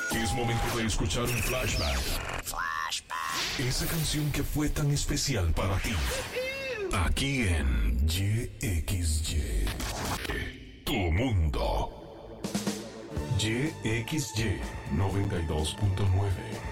Es momento de escuchar un flashback. Esa canción que fue tan especial para ti. Aquí en YXY. Tu mundo. YXY 92.9.